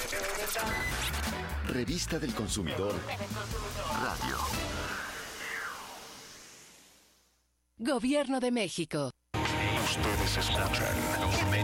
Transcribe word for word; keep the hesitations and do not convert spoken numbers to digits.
Revista del Consumidor Radio. Gobierno de México. Ustedes escuchan los medios.